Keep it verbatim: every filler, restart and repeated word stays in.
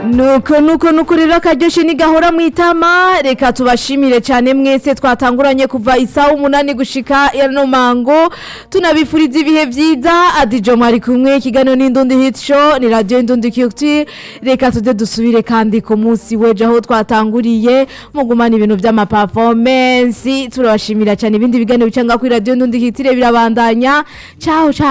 nuko nuko nuko rero akaryoshye nigahora mwitama reka tubashimire cyane mwese twatanguranye kuva isaha umunani gushika yano mango tunabifuriza ibihe byiza adijo mwari kumwe ikiganiro n'indundi hit show ni radio indundi culture reka tude dusubire kandi ku munsi weje aho twatanguriye mugumana ibintu by'ama performance turabashimira cyane ibindi biganiro bicanga kuri radio indundi culture birabandanya ciao ciao